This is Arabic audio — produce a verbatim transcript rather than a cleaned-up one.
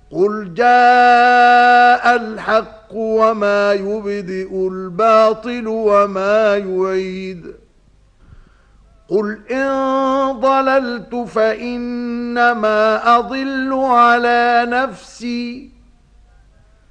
قُلْ جَاءَ الْحَقُّ وَمَا يُبْدِئُ الْبَاطِلُ وَمَا يُعِيدُ قُلْ إِن ضَلَلْتُ فَإِنَّمَا أَضِلُّ عَلَى نَفْسِي